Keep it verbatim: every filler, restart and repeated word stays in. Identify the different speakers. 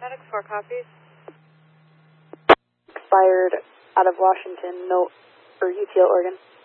Speaker 1: Medic, four copies.
Speaker 2: Expired out of Washington, no, or U T L, Oregon.